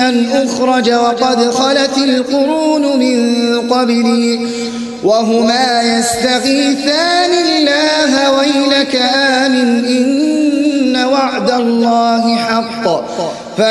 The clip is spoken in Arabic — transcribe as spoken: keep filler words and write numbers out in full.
أن أخرج وقد خلت القرون من قبلي وهما يستغيثان الله ويلك آمن إن وعد الله حق